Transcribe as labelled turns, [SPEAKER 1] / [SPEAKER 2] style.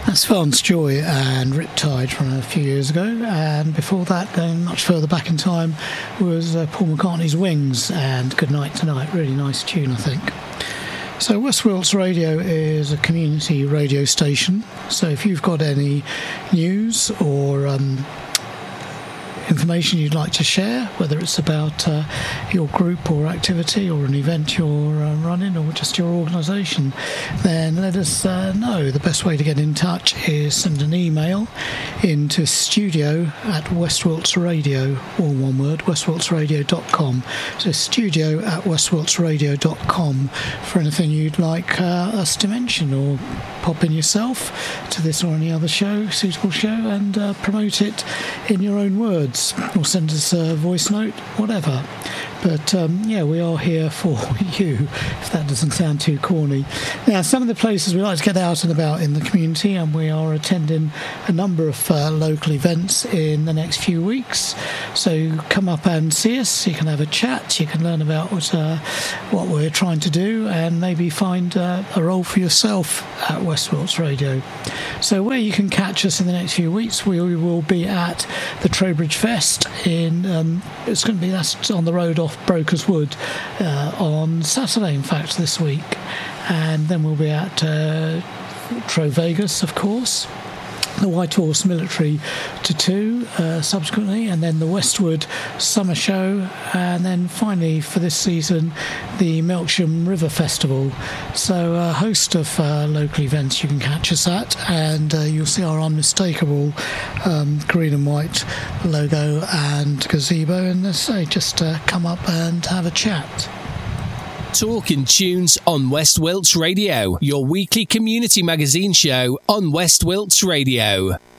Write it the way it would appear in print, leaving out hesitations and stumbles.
[SPEAKER 1] That's Vance Joy and Riptide from a few years ago, and before that, going much further back in time, was Paul McCartney's Wings and Goodnight Tonight. Really nice tune, I think. So West Wilts Radio is a community radio station, so if you've got any news or information you'd like to share, whether it's about your group or activity or an event you're running or just your organisation, then let us know. The best way to get in touch is send an email into studio@westwiltsradio, all one word, westwiltsradio.com. So studio@westwiltsradio.com for anything you'd like us to mention, or pop in yourself to this or any other suitable show, and promote it in your own words, or send us a voice note, whatever. But we are here for you, if that doesn't sound too corny. Now, some of the places we like to get out and about in the community, and we are attending a number of local events in the next few weeks. So come up and see us. You can have a chat. You can learn about what we're trying to do, and maybe find a role for yourself at West Wilts Radio. So where you can catch us in the next few weeks, we will be at the Trowbridge Fest it's going to be, that's on the road off Brokers Wood on Saturday, in fact, this week. And then we'll be at Trow Vegas, of course, the White Horse Military Tattoo subsequently, and then the Westwood Summer Show, and then finally for this season the Melksham River Festival. So a host of local events you can catch us at, and you'll see our unmistakable green and white logo and gazebo, and as I say, just come up and have a chat.
[SPEAKER 2] Talking Tunes on West Wilts Radio, your weekly community magazine show on West Wilts Radio.